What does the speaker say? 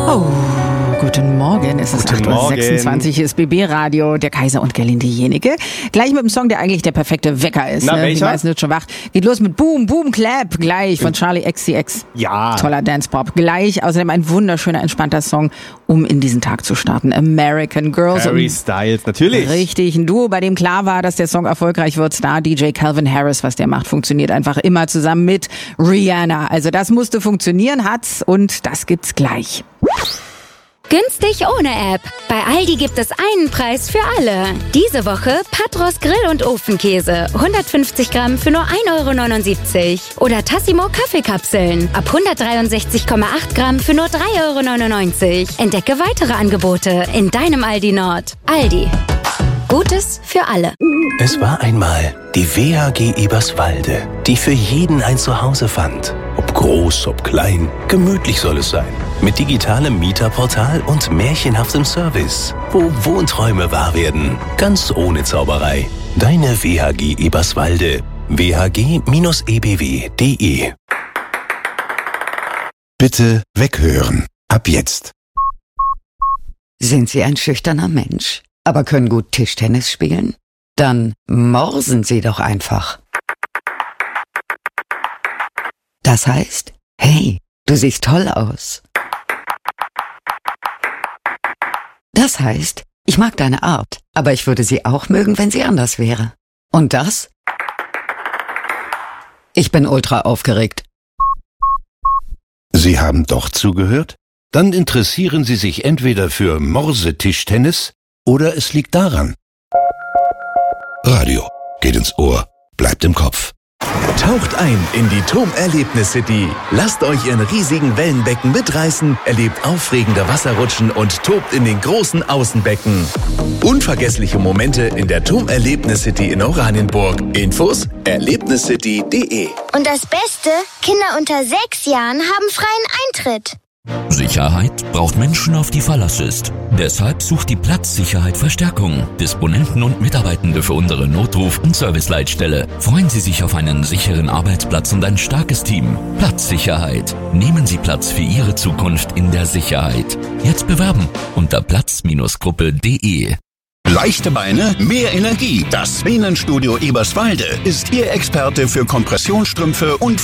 Oh, guten Morgen. Es ist 8.26 Uhr, hier ist BB Radio, der Kaiser und Gerlinde Jenike. Gleich mit dem Song, der eigentlich der perfekte Wecker ist. Na, ne? Die meisten sind schon wach. Geht los mit Boom, Boom, Clap, gleich von Charlie XCX. Ja. Toller Dance-Pop. Gleich, außerdem ein wunderschöner, entspannter Song, um in diesen Tag zu starten. American Girls. Harry Styles, natürlich. Richtig, ein Duo, bei dem klar war, dass der Song erfolgreich wird. Star-DJ Calvin Harris, was der macht, funktioniert einfach immer zusammen mit Rihanna. Also das musste funktionieren, hat's, und das gibt's gleich. Günstig ohne App. Bei Aldi gibt es einen Preis für alle. Diese Woche Patros Grill- und Ofenkäse. 150 Gramm für nur 1,79 €. Oder Tassimo Kaffeekapseln. Ab 163,8 Gramm für nur 3,99 €. Entdecke weitere Angebote in deinem Aldi Nord. Aldi. Gutes für alle. Es war einmal die WHG Eberswalde, die für jeden ein Zuhause fand. Ob groß, ob klein, gemütlich soll es sein. Mit digitalem Mieterportal und märchenhaftem Service, wo Wohnträume wahr werden. Ganz ohne Zauberei. Deine WHG Eberswalde. WHG-EBW.de. Bitte weghören. Ab jetzt. Sind Sie ein schüchterner Mensch, aber können gut Tischtennis spielen? Dann morsen Sie doch einfach. Das heißt, hey, du siehst toll aus. Das heißt, ich mag deine Art, aber ich würde sie auch mögen, wenn sie anders wäre. Und das? Ich bin ultra aufgeregt. Sie haben doch zugehört? Dann interessieren Sie sich entweder für Morsetischtennis oder es liegt daran. Radio geht ins Ohr, bleibt im Kopf. Taucht ein in die TOM Erlebnis City. Lasst euch in riesigen Wellenbecken mitreißen, erlebt aufregende Wasserrutschen und tobt in den großen Außenbecken. Unvergessliche Momente in der TOM Erlebnis City in Oranienburg. Infos erlebniscity.de. Und das Beste, Kinder unter 6 Jahren haben freien Eintritt. Sicherheit braucht Menschen, auf die Verlass ist. Deshalb sucht die Platzsicherheit Verstärkung. Disponenten und Mitarbeitende für unsere Notruf- und Serviceleitstelle. Freuen Sie sich auf einen sicheren Arbeitsplatz und ein starkes Team. Platzsicherheit. Nehmen Sie Platz für Ihre Zukunft in der Sicherheit. Jetzt bewerben unter platz-gruppe.de. Leichte Beine, mehr Energie. Das Venenstudio Eberswalde ist Ihr Experte für Kompressionsstrümpfe und